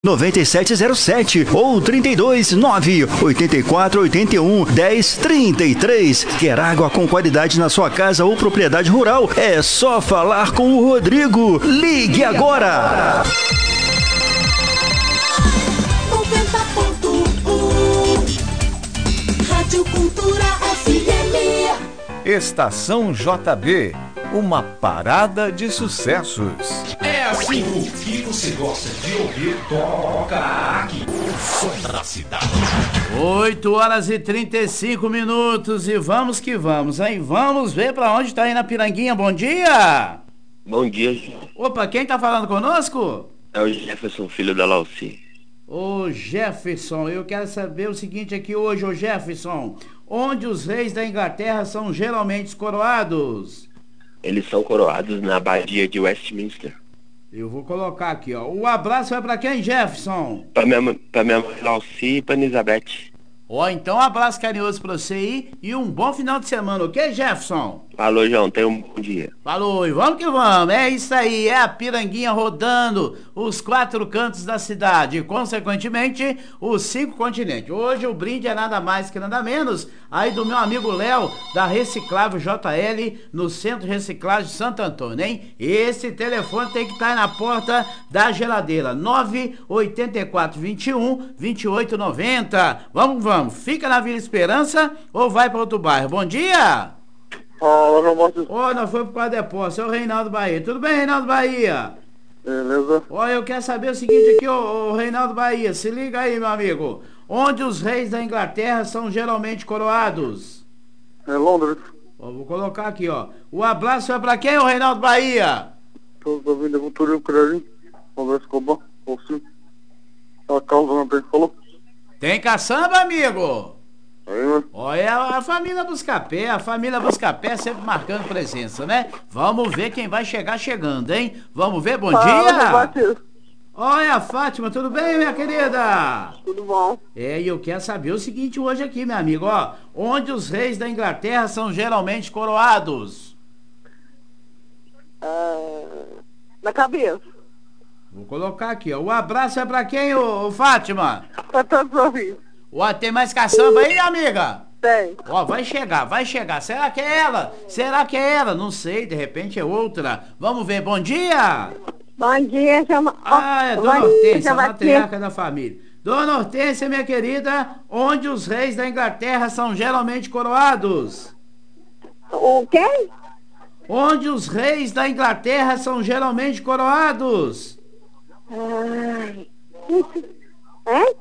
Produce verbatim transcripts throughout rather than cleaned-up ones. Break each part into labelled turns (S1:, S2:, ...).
S1: noventa e sete zero sete ou trinta e dois, nove oitenta e quatro, oitenta e um, dez, trinta e três. Quer água com qualidade na sua casa ou propriedade rural? É só falar com o Rodrigo. Ligue agora!
S2: noventa ponto um Rádio Cultura F M.
S3: Estação J B, uma parada de sucessos.
S4: É assim, o que você gosta de ouvir, toca aqui. O som da cidade.
S5: oito horas e trinta e cinco minutos e vamos que vamos, hein? Vamos ver pra onde tá aí na Piranguinha. Bom dia!
S6: Bom dia.
S5: Opa, quem tá falando conosco?
S6: É o Jefferson, filho da Lauci.
S5: Ô Jefferson, eu quero saber o seguinte aqui hoje, ô Jefferson. Onde os reis da Inglaterra são geralmente coroados?
S6: Eles são coroados na abadia de Westminster.
S5: Eu vou colocar aqui, ó. O abraço vai pra quem, Jefferson?
S6: Pra minha, pra minha mãe Lauci e pra Elizabeth.
S5: Ó, então um abraço carinhoso pra você aí e um bom final de semana, ok, Jefferson?
S6: Falou, João. Tenha um bom dia.
S5: Falou, e vamos que vamos. É isso aí, é a Piranguinha rodando os quatro cantos da cidade e, consequentemente, os cinco continentes. Hoje o brinde é nada mais que nada menos aí do meu amigo Léo, da Reciclável J L, no Centro de Reciclagem de Santo Antônio, hein? Esse telefone tem que estar na porta da geladeira, nove oito quatro, vinte e um, vinte e oito noventa. Vamos, vamos. Fica na Vila Esperança ou vai para outro bairro? Bom dia!
S7: Fala, João Batista.
S5: Ó, nós fomos pro Depósito, é o Reinaldo Bahia. Tudo bem, Reinaldo Bahia?
S7: Beleza.
S5: Ó, eu quero saber o seguinte aqui, ô, ô Reinaldo Bahia, se liga aí, meu amigo. Onde os reis da Inglaterra são geralmente coroados?
S7: É Londres.
S5: Ó, vou colocar aqui, ó. O abraço é pra quem, ô Reinaldo Bahia?
S7: Todos da Avenida Cultura e Ucrânia. Conversa com o Escobar. Você. A causa não tem, falou?
S5: Tem caçamba, amigo?
S7: Aí, né?
S5: Olha a, a família Buscapé, a família Buscapé sempre marcando presença, né? Vamos ver quem vai chegar chegando, hein? Vamos ver, bom
S7: Fala, João
S5: dia!
S7: Batista.
S5: Olha, Fátima, tudo bem, minha querida?
S7: Tudo bom?
S5: É, e eu quero saber o seguinte hoje aqui, meu amigo, ó. Onde os reis da Inglaterra são geralmente coroados?
S7: É... Na cabeça.
S5: Vou colocar aqui, ó. O abraço é pra quem, ô, ô Fátima?
S7: Pra todos os ouvintes.
S5: Ó, tem mais caçamba aí, minha amiga?
S7: Tem.
S5: Ó, vai chegar, vai chegar. Será que é ela? Será que é ela? Não sei, de repente é outra. Vamos ver, bom dia!
S7: Bom dia, chama...
S5: Ah, é Dona
S7: Bom dia,
S5: Hortência, a
S7: chama
S5: matriarca da família. Dona Hortência, minha querida, onde os reis da Inglaterra são geralmente coroados?
S7: O quê?
S5: Onde os reis da Inglaterra são geralmente coroados?
S7: Ai. É?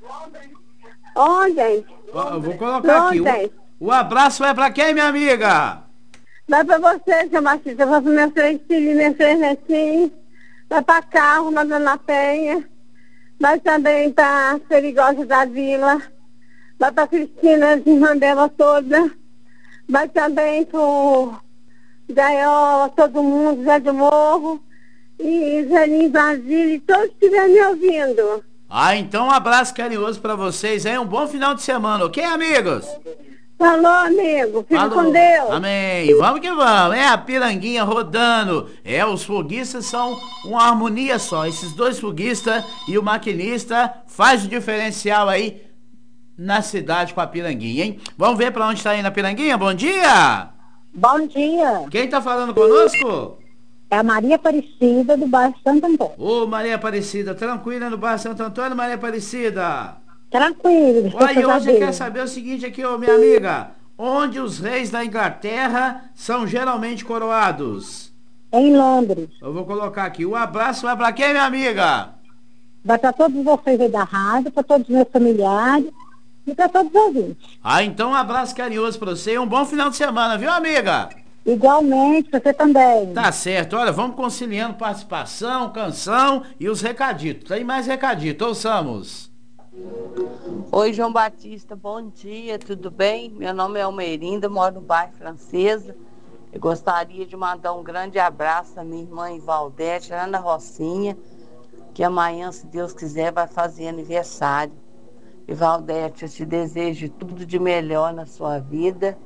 S7: Onde?
S5: Ó, eu vou colocar aqui.
S7: Onde?
S5: O, o abraço é pra quem, minha amiga?
S7: Vai pra você, seu Batista. Vai para meus três filhos, meus três netinhos. Vai pra Carro, na Dona Penha. Vai também pra Perigosa da Vila. Vai pra Cristina, as irmãs dela toda. Vai também pro Gaiola, todo mundo, Zé do Morro. E Zanin Basílio, e todos que estiverem me ouvindo.
S5: Ah, então um abraço carinhoso pra vocês, hein? Um bom final de semana, ok, amigos?
S7: Falou, amigo. Fica
S5: Falou.
S7: com Deus.
S5: Amém. Vamos que vamos. É a Piranguinha rodando. É, os foguistas são uma harmonia só. Esses dois foguistas e o maquinista faz o diferencial aí na cidade com a Piranguinha, hein? Vamos ver pra onde tá indo a Piranguinha? Bom dia!
S7: Bom dia.
S5: Quem tá falando conosco?
S7: É a Maria Aparecida, do bairro Santo Antônio.
S5: Ô, Maria Aparecida, tranquila no bairro Santo Antônio, Maria Aparecida?
S7: Tranquilo.
S5: Olha, hoje eu quero saber o seguinte aqui, ô minha amiga. Onde os reis da Inglaterra são geralmente coroados?
S7: Em Londres.
S5: Eu vou colocar aqui. O abraço vai pra quem, minha amiga?
S7: Vai para todos vocês aí da rádio, para todos os meus familiares e para todos os ouvintes.
S5: Ah, então um abraço carinhoso pra você e um bom final de semana, viu, amiga?
S7: Igualmente, você também.
S5: Tá certo. Olha, vamos conciliando participação, canção e os recaditos. Tem mais recadito, ouçamos.
S8: Oi, João Batista, bom dia, tudo bem? Meu nome é Almerinda, moro no bairro Francesa. Eu gostaria de mandar um grande abraço à minha irmã Valdete, lá na Rocinha, que amanhã, se Deus quiser, vai fazer aniversário. E Valdete, eu te desejo tudo de melhor na sua vida.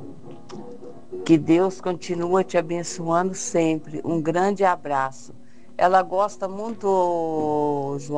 S8: Que Deus continue te abençoando sempre. Um grande abraço. Ela gosta muito, João.